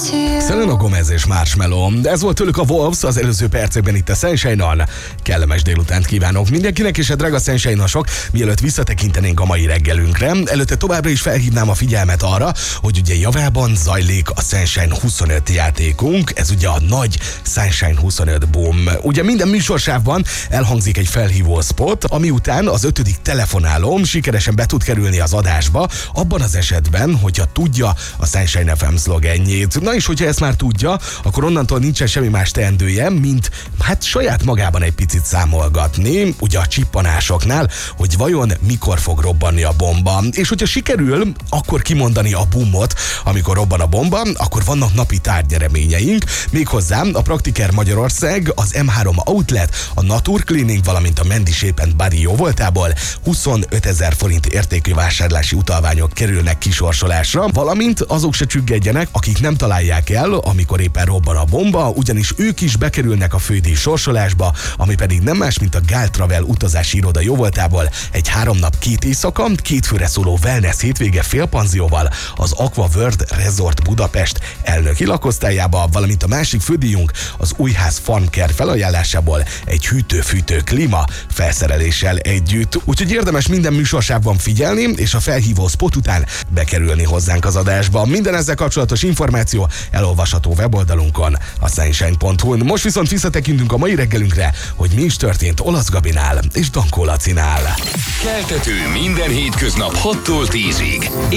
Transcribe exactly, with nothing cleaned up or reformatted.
Selena Gomez és Marshmello. Ez volt tőlük a Wolves az előző percekben itt a Sunshine-on. Kellemes délutánt kívánok mindenkinek, és a drága Sunshine-osok, mielőtt visszatekintenénk a mai reggelünkre, előtte továbbra is felhívnám a figyelmet arra, hogy ugye javában zajlik a Sunshine huszonöt játékunk, ez ugye a nagy Sunshine huszonöt boom. Ugye minden műsorsávban elhangzik egy felhívó spot, ami után az ötödik telefonálóm sikeresen be tud kerülni az adásba, abban az esetben, hogyha tudja a Sunshine ef em szlogenjét. Na és hogyha ezt már tudja, akkor onnantól nincsen semmi más teendője, mint hát saját magában egy picit számolgatni, ugye a csippanásoknál, hogy vajon mikor fog robbanni a bomba. És hogyha sikerül akkor kimondani a boomot, amikor robban a bomba, akkor vannak napi tárgyereményeink, méghozzá a Praktiker Magyarország, az em három Outlet, a Natur Cleaning, valamint a Mendy Shape and Body jóvoltából huszonötezer forint értékű vásárlási utalványok kerülnek kisorsolásra, valamint azok se csüggedjenek, akik nem találják el, amikor éppen robban a bomba, ugyanis ők is bekerülnek a fődíj sorsolásba, ami pedig nem más, mint a Gál Travel utazási iroda jóvoltából egy három nap két éjszaka, két főre szóló wellness hétvége félpanzióval az Aqua World Resort Budapest elnöki lakosztályába, valamint a másik fődíjunk az Újház Farmcare felajánlásából egy hűtő-fűtő klíma felszereléssel együtt. Úgyhogy érdemes minden műsorsávban figyelni, és a felhívó spot után bekerülni hozzánk az adásba. Minden ezzel kapcsolatos információ elolvasható weboldalunkon, a sunshine pont hu-n. Most viszont visszatekintünk a mai reggelünkre, hogy mi is történt Olasz Gabinál és Dankó Lacinál. Keltető minden hétköznap hattól tízig.